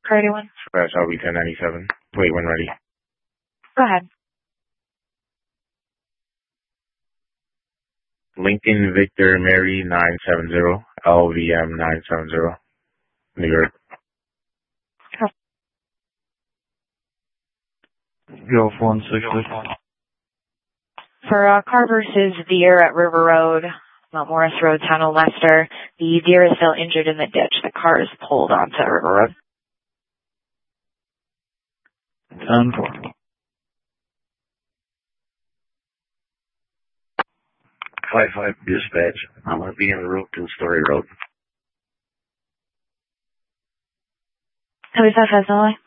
Priority 1. Dispatch, I'll be 1097. Wait, when ready. Go ahead. Lincoln Victor Mary 970, LVM 970, New York. Go 160. For car versus deer at River Road, Mount Morris Road, Town of Leicester, the deer is still injured in the ditch. The car is pulled onto River Road. 10-4. 5-5 dispatch. I'm going to be en route to Story Road. How is that, Fresnelli?